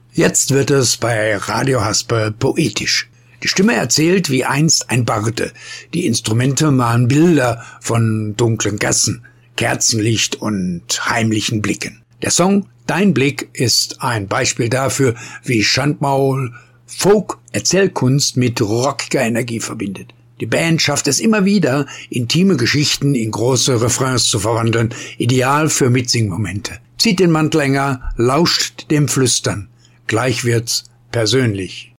Jetzt wird es bei Radio Hasper poetisch. Die Stimme erzählt wie einst ein Barde. Die Instrumente malen Bilder von dunklen Gassen, Kerzenlicht und heimlichen Blicken. Der Song Dein Blick ist ein Beispiel dafür, wie Schandmaul Folk-Erzählkunst mit rockiger Energie verbindet. Die Band schafft es immer wieder, intime Geschichten in große Refrains zu verwandeln, ideal für Mitsingmomente. Zieht den Mantel enger, lauscht dem Flüstern. Gleich wird's persönlich.